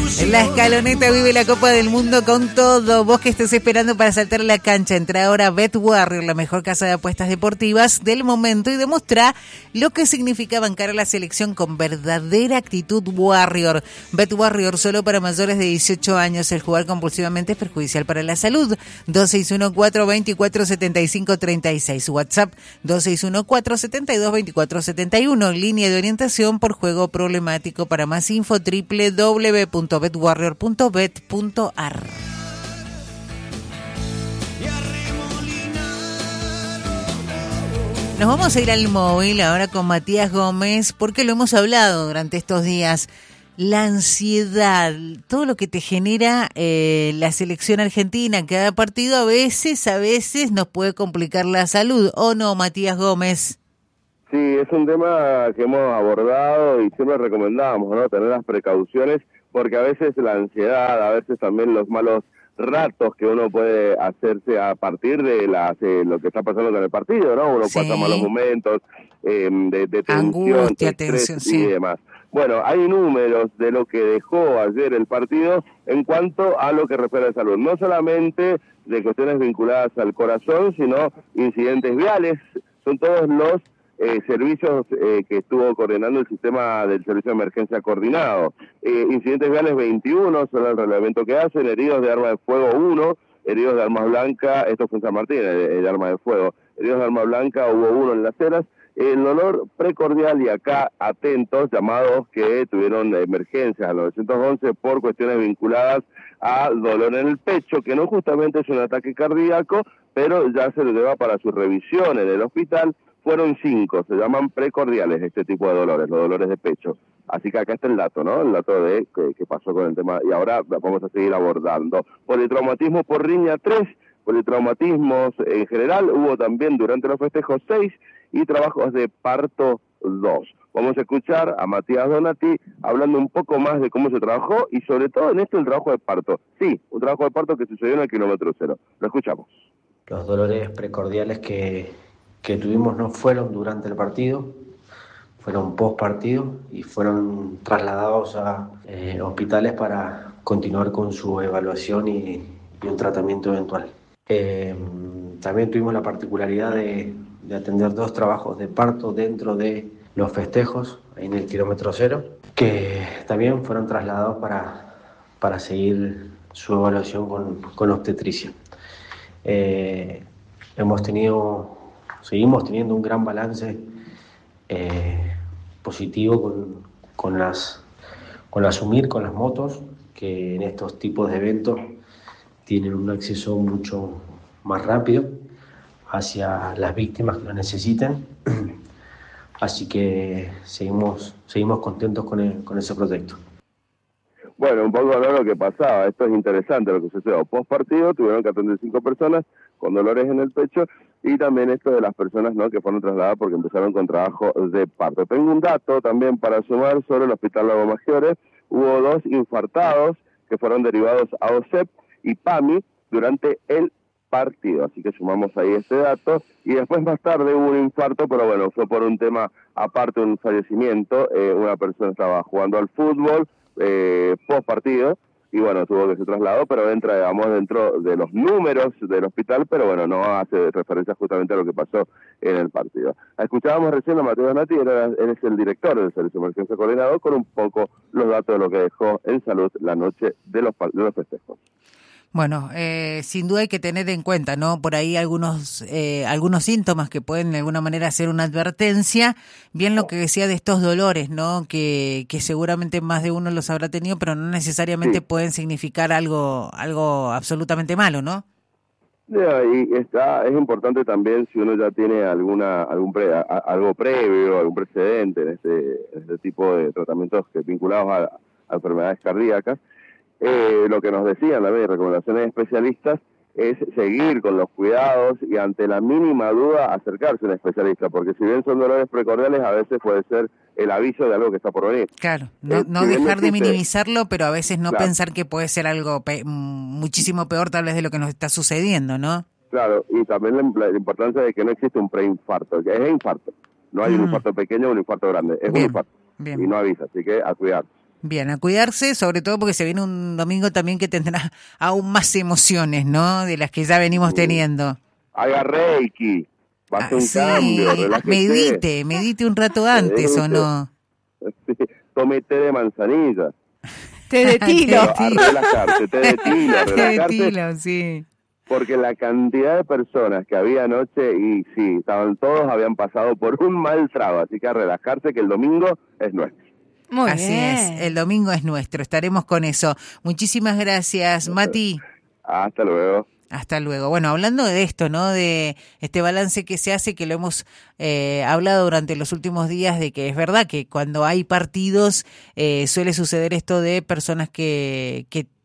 En la escaloneta vive la Copa del Mundo con todo. Vos que estés esperando para saltar a la cancha, entra ahora a Bet Warrior, la mejor casa de apuestas deportivas del momento, y demuestra lo que significa bancar a la selección con verdadera actitud Warrior. Bet Warrior solo para mayores de 18 años. El jugar compulsivamente es perjudicial para la salud. 261-424-7536. WhatsApp 261-472-2471. Línea de orientación por juego problemático. Para más info www.betwarrior.bet.ar. Nos vamos a ir al móvil ahora con Matías Gómez, porque lo hemos hablado durante estos días. La ansiedad, todo lo que te genera la selección argentina, cada partido a veces nos puede complicar la salud, ¿o no, Matías Gómez? Sí, es un tema que hemos abordado y siempre recomendamos, ¿no? Tener las precauciones, porque a veces la ansiedad, a veces también los malos ratos que uno puede hacerse a partir de lo que está pasando con el partido, ¿no? Uno pasa malos momentos de tensión, angustia, estrés tensión, y demás. Bueno, hay números de lo que dejó ayer el partido en cuanto a lo que refiere a salud. No solamente de cuestiones vinculadas al corazón, sino incidentes viales. Son todos los servicios que estuvo coordinando el sistema del servicio de emergencia coordinado. Incidentes viales 21 son el reglamento que hacen, heridos de arma de fuego 1, heridos de arma blanca, esto fue en San Martín, de arma de fuego, heridos de arma blanca hubo 1 en Las Heras. El dolor precordial, y acá atentos, llamados que tuvieron emergencias al 911 por cuestiones vinculadas a dolor en el pecho, que no justamente es un ataque cardíaco, pero ya se lo lleva para su revisión en el hospital. Fueron 5, se llaman precordiales este tipo de dolores, los dolores de pecho. Así que acá está el dato, ¿no? El dato de qué pasó con el tema, y ahora vamos a seguir abordando. Politraumatismo por riña 3, politraumatismos en general, hubo también durante los festejos 6, y trabajos de parto 2. Vamos a escuchar a Matías Donati hablando un poco más de cómo se trabajó, y sobre todo en esto el trabajo de parto. Sí, un trabajo de parto que sucedió en el kilómetro 0. Lo escuchamos. Los dolores precordiales que tuvimos no fueron durante el partido, fueron post partido y fueron trasladados a hospitales para continuar con su evaluación y un tratamiento eventual. También tuvimos la particularidad de atender 2 trabajos de parto dentro de los festejos en el kilómetro 0, que también fueron trasladados para seguir su evaluación con obstetricia. Seguimos teniendo un gran balance positivo con asumir con las motos, que en estos tipos de eventos tienen un acceso mucho más rápido hacia las víctimas que lo necesiten. Así que seguimos contentos con ese proyecto. Bueno, un poco lo que pasaba, esto es interesante lo que sucedió. Post partido tuvieron que atender 5 personas con dolores en el pecho, y también esto de las personas, ¿no?, que fueron trasladadas porque empezaron con trabajo de parto. Tengo un dato también para sumar sobre el Hospital Lago Maggiore. Hubo 2 infartados que fueron derivados a OSEP y PAMI durante el partido, así que sumamos ahí este dato. Y después más tarde hubo un infarto, pero bueno, fue por un tema aparte, un fallecimiento. Una persona estaba jugando al fútbol post partido, y bueno, tuvo que ser trasladado, pero entra, digamos, dentro de los números del hospital, pero bueno, no hace referencia justamente a lo que pasó en el partido. Escuchábamos recién a Mateo Donati, él es el director del Servicio de Emergencia Coordinado, con un poco los datos de lo que dejó en salud la noche de los festejos. Bueno, sin duda hay que tener en cuenta, ¿no? Por ahí algunos síntomas que pueden de alguna manera ser una advertencia. Bien lo que decía de estos dolores, ¿no? Que seguramente más de uno los habrá tenido, pero no necesariamente pueden significar algo absolutamente malo, ¿no? Y es importante también, si uno ya tiene algo previo, algún precedente en este tipo de tratamientos vinculados a enfermedades cardíacas. Lo que nos decían también recomendaciones de especialistas es seguir con los cuidados, y ante la mínima duda acercarse a un especialista, porque si bien son dolores precordiales, a veces puede ser el aviso de algo que está por venir. Claro, no dejar de minimizarlo, pero a veces no pensar que puede ser algo muchísimo peor tal vez de lo que nos está sucediendo, ¿no? Claro, y también la importancia de que no existe un preinfarto, que es infarto. No hay un infarto pequeño o un infarto grande, es un infarto. Bien. Y no avisa, así que a cuidar. Bien, a cuidarse, sobre todo porque se viene un domingo también que tendrá aún más emociones, ¿no? De las que ya venimos teniendo. Haga Reiki, va a hacer un cambio, relájese. Medite un rato antes, ¿o no? Sí, tome té de manzanilla. Té de tilo. A relajarse, té de tilo, a Té de relajarse. tilo, sí. Porque la cantidad de personas que había anoche, y sí, todos habían pasado por un mal trago, así que a relajarse que el domingo es nuestro. Muy Así bien. es, el domingo es nuestro, estaremos con eso. Muchísimas gracias, Mati. Hasta luego. Hasta luego. Bueno, hablando de esto, ¿no? De este balance que se hace, que lo hemos hablado durante los últimos días, de que es verdad que cuando hay partidos suele suceder esto de personas que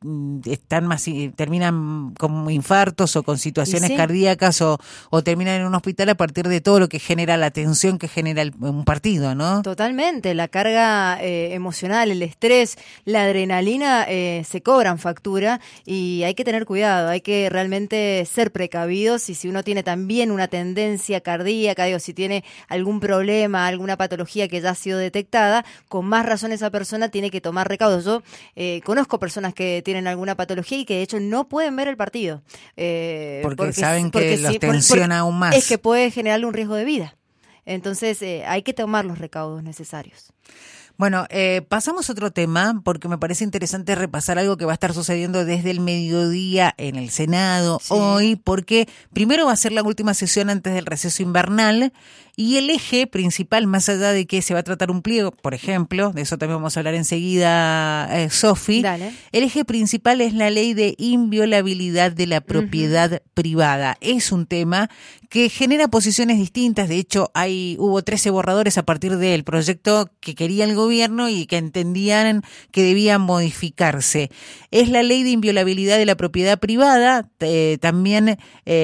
están más, terminan con infartos o con situaciones cardíacas o terminan en un hospital a partir de todo lo que genera la tensión que genera un partido, ¿no? Totalmente, la carga emocional, el estrés, la adrenalina se cobran factura y hay que tener cuidado, hay que realmente ser precavidos y si uno tiene también una tendencia cardíaca, digo, si tiene algún problema, alguna patología que ya ha sido detectada, con más razón esa persona tiene que tomar recaudos. Yo conozco personas que tienen alguna patología y que de hecho no pueden ver el partido. Porque saben que los tensiona aún más. Es que puede generarle un riesgo de vida. Entonces hay que tomar los recaudos necesarios. Bueno, pasamos a otro tema porque me parece interesante repasar algo que va a estar sucediendo desde el mediodía en el Senado hoy, porque primero va a ser la última sesión antes del receso invernal y el eje principal, más allá de que se va a tratar un pliego, por ejemplo, de eso también vamos a hablar enseguida, Sofi, el eje principal es la ley de inviolabilidad de la propiedad privada. Es un tema que genera posiciones distintas, de hecho hubo 13 borradores a partir del proyecto que quería el gobierno y que entendían que debían modificarse. Es la ley de inviolabilidad de la propiedad privada, también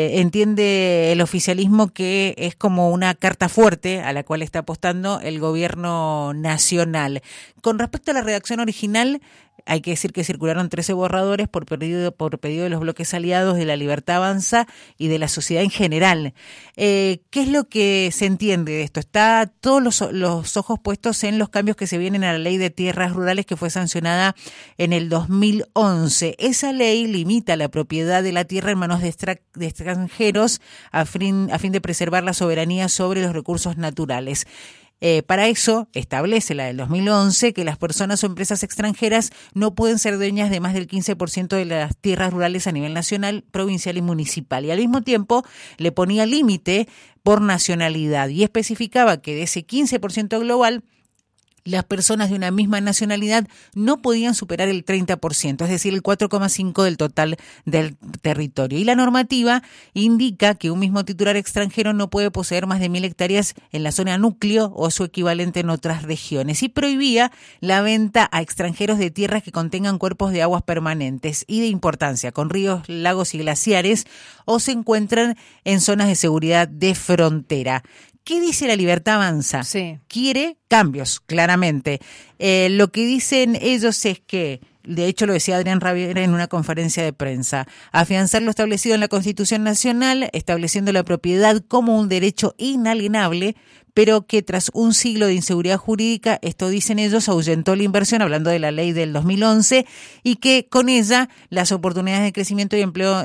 entiende el oficialismo que es como una carta fuerte a la cual está apostando el gobierno nacional. Con respecto a la redacción original, hay que decir que circularon 13 borradores por pedido de los bloques aliados de La Libertad Avanza y de la sociedad en general. ¿Qué es lo que se entiende de esto? Está todos los ojos puestos en los cambios que se vienen a la ley de tierras rurales que fue sancionada en el 2011. Esa ley limita la propiedad de la tierra en manos de extranjeros a fin de preservar la soberanía sobre los recursos naturales. Para eso establece la del 2011 que las personas o empresas extranjeras no pueden ser dueñas de más del 15% de las tierras rurales a nivel nacional, provincial y municipal. Y al mismo tiempo le ponía límite por nacionalidad y especificaba que de ese 15% global, las personas de una misma nacionalidad no podían superar el 30%, es decir, el 4,5% del total del territorio. Y la normativa indica que un mismo titular extranjero no puede poseer más de 1.000 hectáreas en la zona núcleo o su equivalente en otras regiones. Y prohibía la venta a extranjeros de tierras que contengan cuerpos de aguas permanentes y de importancia, con ríos, lagos y glaciares, o se encuentran en zonas de seguridad de frontera. ¿Qué dice La Libertad Avanza? Quiere cambios, claramente. Lo que dicen ellos es que, de hecho lo decía Adrián Rabiera en una conferencia de prensa, afianzar lo establecido en la Constitución Nacional, estableciendo la propiedad como un derecho inalienable, pero que tras un siglo de inseguridad jurídica, esto dicen ellos, ahuyentó la inversión, hablando de la ley del 2011, y que con ella las oportunidades de crecimiento y empleo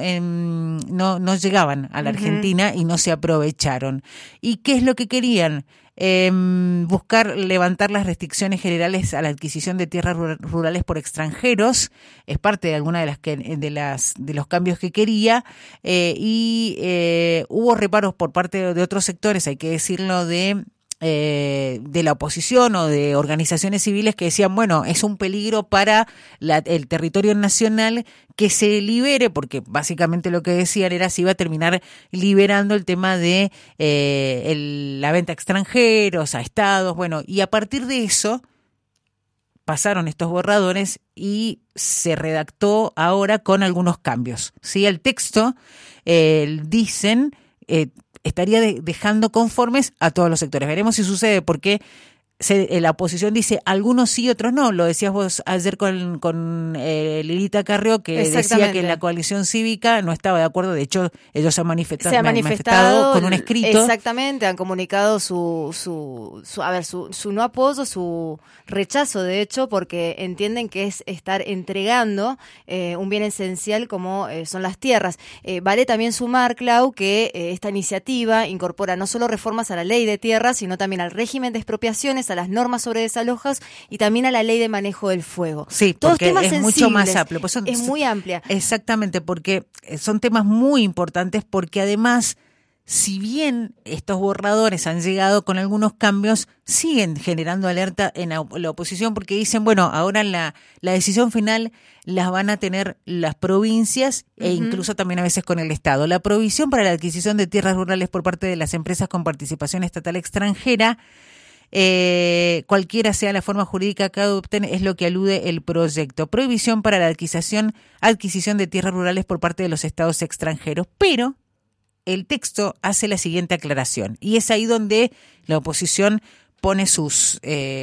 no llegaban a la Argentina y no se aprovecharon. ¿Y qué es lo que querían? Buscar levantar las restricciones generales a la adquisición de tierras rurales por extranjeros, es parte de alguna de los cambios que quería, y hubo reparos por parte de otros sectores, hay que decirlo, de la oposición o de organizaciones civiles que decían, bueno, es un peligro para el territorio nacional que se libere, porque básicamente lo que decían era si iba a terminar liberando el tema de la venta a extranjeros, a estados, bueno, y a partir de eso pasaron estos borradores y se redactó ahora con algunos cambios. ¿Sí? El texto, estaría dejando conformes a todos los sectores. Veremos si sucede, porque la oposición dice algunos sí, otros no. Lo decías vos ayer con Lilita Carrió, que decía que la coalición cívica no estaba de acuerdo. De hecho, ellos se han manifestado con un escrito. Exactamente, han comunicado su no apoyo, su rechazo, de hecho, porque entienden que es estar entregando un bien esencial como son las tierras. Vale también sumar, Clau, que esta iniciativa incorpora no solo reformas a la ley de tierras, sino también al régimen de expropiaciones, a las normas sobre desalojos y también a la ley de manejo del fuego. Sí, todos porque temas es mucho más amplio. Pues es muy amplia. Exactamente, porque son temas muy importantes, porque además, si bien estos borradores han llegado con algunos cambios, siguen generando alerta en la oposición, porque dicen, bueno, ahora la decisión final las van a tener las provincias e incluso también a veces con el Estado. La provisión para la adquisición de tierras rurales por parte de las empresas con participación estatal extranjera, cualquiera sea la forma jurídica que adopten, es lo que alude el proyecto. Prohibición para la adquisición de tierras rurales por parte de los estados extranjeros, pero el texto hace la siguiente aclaración, y es ahí donde la oposición pone sus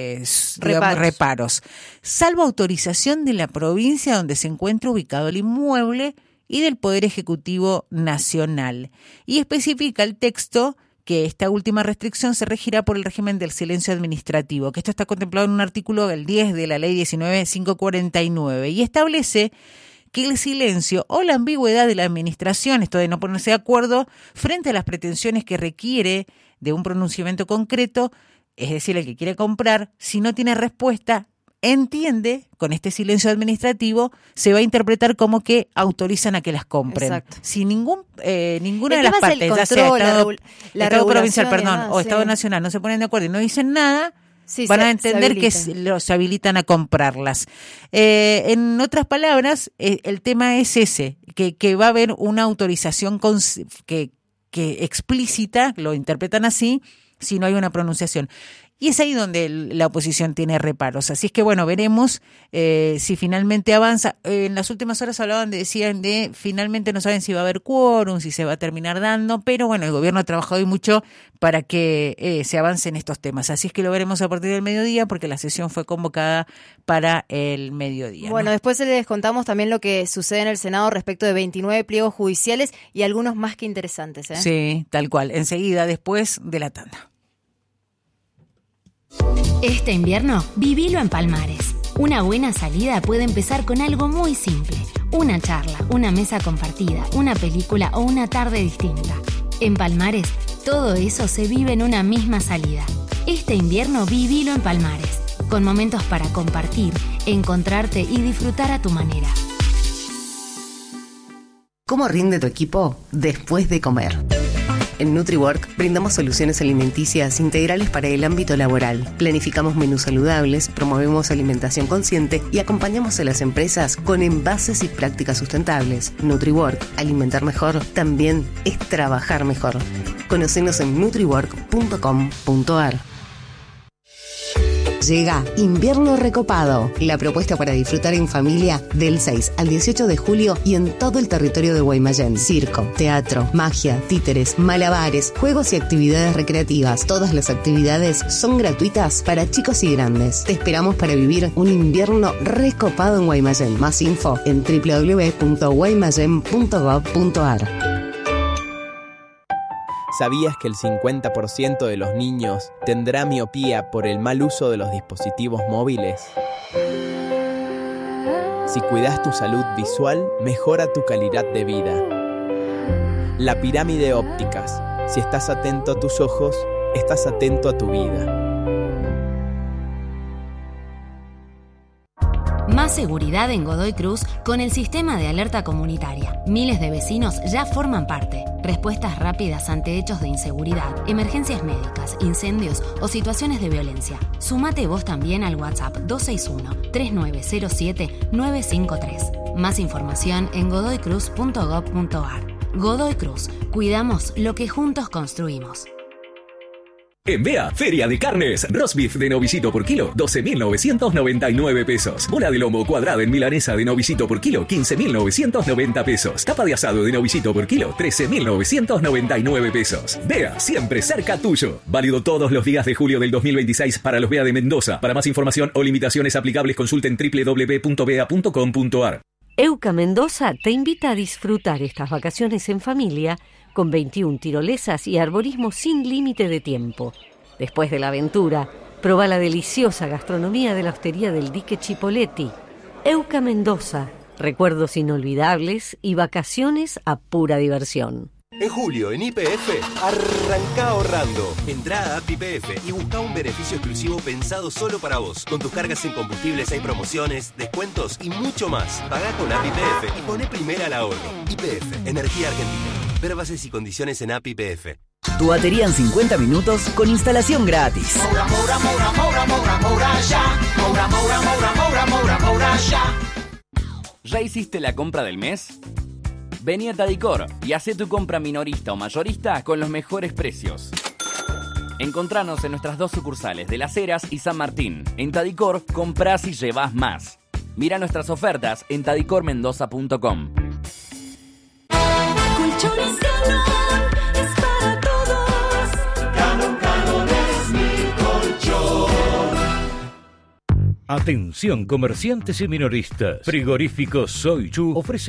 reparos. Salvo autorización de la provincia donde se encuentra ubicado el inmueble y del Poder Ejecutivo Nacional. Y especifica el texto que esta última restricción se regirá por el régimen del silencio administrativo, que esto está contemplado en un artículo del 10 de la Ley 19.549, y establece que el silencio o la ambigüedad de la administración, esto de no ponerse de acuerdo frente a las pretensiones que requiere de un pronunciamiento concreto, es decir, el que quiere comprar, si no tiene respuesta, entiende, con este silencio administrativo, se va a interpretar como que autorizan a que las compren. Exacto. Si ninguna de las partes, ya sea Estado provincial, o Estado nacional, no se ponen de acuerdo y no dicen nada, van a entender que los habilitan a comprarlas. En otras palabras, el tema es ese, que va a haber una autorización que explícita, lo interpretan así, si no hay una pronunciación. Y es ahí donde la oposición tiene reparos. Así es que, bueno, veremos si finalmente avanza. En las últimas horas decían de finalmente no saben si va a haber quórum, si se va a terminar dando, pero bueno, el gobierno ha trabajado hoy mucho para que se avance en estos temas. Así es que lo veremos a partir del mediodía, porque la sesión fue convocada para el mediodía. Bueno, ¿no? Después les contamos también lo que sucede en el Senado respecto de 29 pliegos judiciales y algunos más que interesantes. Sí, tal cual. Enseguida, después de la tanda. Este invierno, vivilo en Palmares. Una buena salida puede empezar con algo muy simple. Una charla, una mesa compartida, una película o una tarde distinta. En Palmares, todo eso se vive en una misma salida. Este invierno, vivilo en Palmares. Con momentos para compartir, encontrarte y disfrutar a tu manera. ¿Cómo rinde tu equipo después de comer? En NutriWork brindamos soluciones alimenticias integrales para el ámbito laboral. Planificamos menús saludables, promovemos alimentación consciente y acompañamos a las empresas con envases y prácticas sustentables. NutriWork, alimentar mejor, también es trabajar mejor. Conocenos en nutriwork.com.ar. Llega Invierno Recopado, la propuesta para disfrutar en familia del 6 al 18 de julio y en todo el territorio de Guaymallén. Circo, teatro, magia, títeres, malabares, juegos y actividades recreativas. Todas las actividades son gratuitas para chicos y grandes. Te esperamos para vivir un invierno recopado en Guaymallén. Más info en www.guaymallén.gov.ar. ¿Sabías que el 50% de los niños tendrá miopía por el mal uso de los dispositivos móviles? Si cuidas tu salud visual, mejora tu calidad de vida. La Pirámide Ópticas. Si estás atento a tus ojos, estás atento a tu vida. Más seguridad en Godoy Cruz con el sistema de alerta comunitaria. Miles de vecinos ya forman parte. Respuestas rápidas ante hechos de inseguridad, emergencias médicas, incendios o situaciones de violencia. Sumate vos también al WhatsApp 261-3907-953. Más información en godoycruz.gov.ar. Godoy Cruz. Cuidamos lo que juntos construimos. En Bea, Feria de Carnes, roast beef de novillito por kilo, 12.999 pesos. Bola de lomo cuadrada en milanesa de novillito por kilo, 15.990 pesos. Tapa de asado de novillito por kilo, 13.999 pesos. Bea, siempre cerca tuyo. Válido todos los días de julio del 2026 para los Bea de Mendoza. Para más información o limitaciones aplicables, consulten www.bea.com.ar. Euca Mendoza te invita a disfrutar estas vacaciones en familia con 21 tirolesas y arborismo sin límite de tiempo. Después de la aventura, proba la deliciosa gastronomía de la hostería del Dique Chipoleti. Euca Mendoza, recuerdos inolvidables y vacaciones a pura diversión. En julio, en YPF, arranca ahorrando. Entrá a App YPF y busca un beneficio exclusivo pensado solo para vos. Con tus cargas en combustibles hay promociones, descuentos y mucho más. Pagá con App YPF y poné primera al ahorro. YPF, Energía Argentina. Ver bases y condiciones en App YPF. Tu batería en 50 minutos con instalación gratis. ¿Ya hiciste la compra del mes? Vení a Tadicor y hacé tu compra minorista o mayorista con los mejores precios. Encontranos en nuestras 2 sucursales de Las Heras y San Martín. En Tadicor, comprás y llevás más. Mira nuestras ofertas en tadicormendoza.com. Colchones Galón es para todos. Galón es mi colchón. Atención comerciantes y minoristas. Frigoríficos Soichu ofrece